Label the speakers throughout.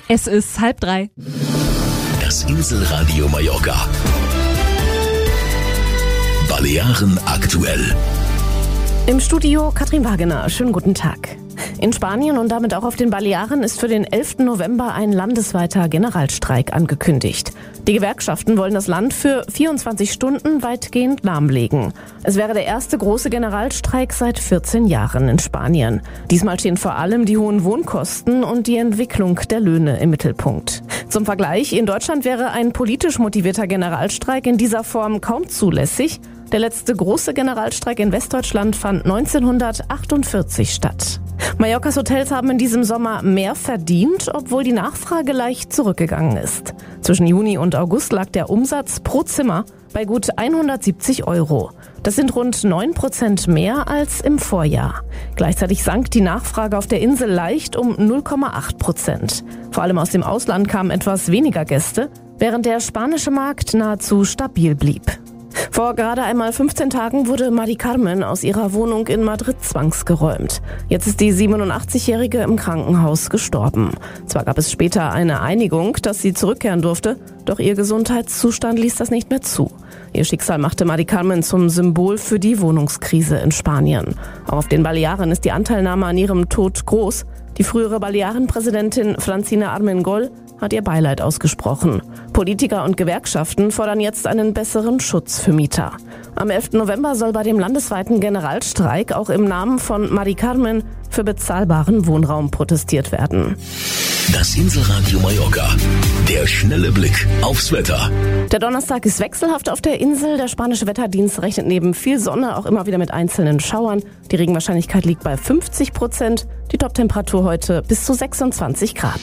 Speaker 1: Es ist 2:30.
Speaker 2: Das Inselradio Mallorca. Balearen aktuell.
Speaker 3: Im Studio Katrin Wagener. Schönen guten Tag. In Spanien und damit auch auf den Balearen ist für den 11. November ein landesweiter Generalstreik angekündigt. Die Gewerkschaften wollen das Land für 24 Stunden weitgehend lahmlegen. Es wäre der erste große Generalstreik seit 14 Jahren in Spanien. Diesmal stehen vor allem die hohen Wohnkosten und die Entwicklung der Löhne im Mittelpunkt. Zum Vergleich, in Deutschland wäre ein politisch motivierter Generalstreik in dieser Form kaum zulässig. Der letzte große Generalstreik in Westdeutschland fand 1948 statt. Mallorcas Hotels haben in diesem Sommer mehr verdient, obwohl die Nachfrage leicht zurückgegangen ist. Zwischen Juni und August lag der Umsatz pro Zimmer bei gut 170 €. Das sind rund 9% mehr als im Vorjahr. Gleichzeitig sank die Nachfrage auf der Insel leicht um 0,8%. Vor allem aus dem Ausland kamen etwas weniger Gäste, während der spanische Markt nahezu stabil blieb. Vor gerade einmal 15 Tagen wurde Mari Carmen aus ihrer Wohnung in Madrid zwangsgeräumt. Jetzt ist die 87-Jährige im Krankenhaus gestorben. Zwar gab es später eine Einigung, dass sie zurückkehren durfte, doch ihr Gesundheitszustand ließ das nicht mehr zu. Ihr Schicksal machte Mari Carmen zum Symbol für die Wohnungskrise in Spanien. Auch auf den Balearen ist die Anteilnahme an ihrem Tod groß. Die frühere Balearenpräsidentin Francina Armengol hat ihr Beileid ausgesprochen. Politiker und Gewerkschaften fordern jetzt einen besseren Schutz für Mieter. Am 11. November soll bei dem landesweiten Generalstreik auch im Namen von Mari Carmen für bezahlbaren Wohnraum protestiert werden.
Speaker 2: Das Inselradio Mallorca. Der schnelle Blick aufs Wetter.
Speaker 3: Der Donnerstag ist wechselhaft auf der Insel. Der spanische Wetterdienst rechnet neben viel Sonne auch immer wieder mit einzelnen Schauern. Die Regenwahrscheinlichkeit liegt bei 50%. Die Toptemperatur heute bis zu 26 Grad.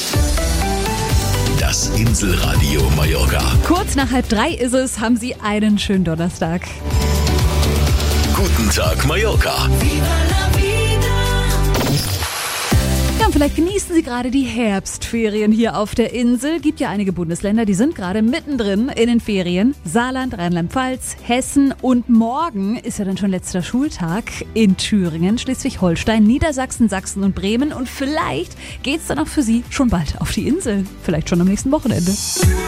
Speaker 2: Das Inselradio Mallorca.
Speaker 1: Kurz nach 2:30 ist es. Haben Sie einen schönen Donnerstag.
Speaker 2: Guten Tag, Mallorca.
Speaker 1: Ja, und vielleicht genießen Sie gerade die Herbstferien hier auf der Insel. Gibt ja einige Bundesländer, die sind gerade mittendrin in den Ferien. Saarland, Rheinland-Pfalz, Hessen und morgen ist ja dann schon letzter Schultag in Thüringen, Schleswig-Holstein, Niedersachsen, Sachsen und Bremen. Und vielleicht geht's dann auch für Sie schon bald auf die Insel. Vielleicht schon am nächsten Wochenende.